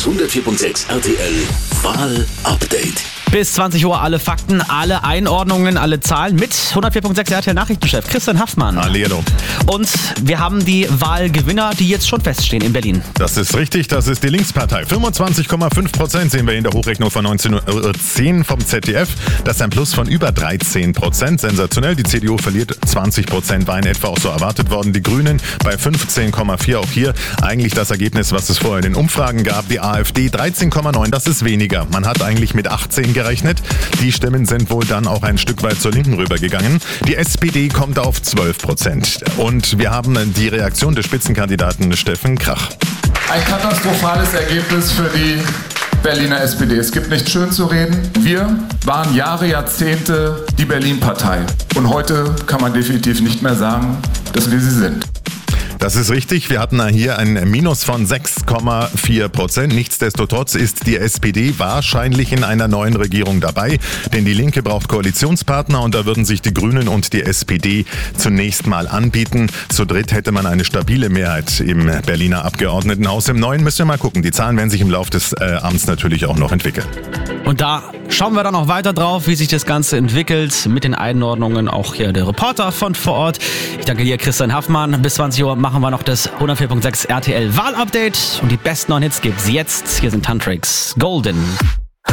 Das 104.6 RTL Wahl-Update. Bis 20 Uhr alle Fakten, alle Einordnungen, alle Zahlen mit 104.6 RTL Nachrichtenchef Christian Haffmann. Hallihallo. Und wir haben die Wahlgewinner, die jetzt schon feststehen in Berlin. Das ist richtig, das ist die Linkspartei. 25,5% sehen wir in der Hochrechnung von 19.10 Uhr vom ZDF. Das ist ein Plus von über 13%. Sensationell, die CDU verliert 20%, war in etwa auch so erwartet worden. Die Grünen bei 15,4, auch hier eigentlich das Ergebnis, was es vorher in den Umfragen gab. Die AfD 13,9, das ist weniger. Man hat eigentlich mit 18 gerechnet. Die Stimmen sind wohl dann auch ein Stück weit zur Linken rübergegangen. Die SPD kommt auf 12%. Und wir haben die Reaktion des Spitzenkandidaten Steffen Krach. Ein katastrophales Ergebnis für die Berliner SPD. Es gibt nichts schön zu reden. Wir waren Jahre, Jahrzehnte die Berlin-Partei. Und heute kann man definitiv nicht mehr sagen, dass wir sie sind. Das ist richtig. Wir hatten hier ein Minus von 6,4%. Nichtsdestotrotz ist die SPD wahrscheinlich in einer neuen Regierung dabei, denn die Linke braucht Koalitionspartner und da würden sich die Grünen und die SPD zunächst mal anbieten. Zu dritt hätte man eine stabile Mehrheit im Berliner Abgeordnetenhaus. Im Neuen müssen wir mal gucken. Die Zahlen werden sich im Laufe des Amts natürlich auch noch entwickeln. Und da schauen wir dann auch weiter drauf, wie sich das Ganze entwickelt, mit den Einordnungen. Auch hier der Reporter von vor Ort. Ich danke dir, Christian Haffmann. Bis 20 Uhr machen wir noch das 104.6 RTL Wahl-Update. Und die besten neuen Hits gibt's jetzt. Hier sind Tantrix Golden.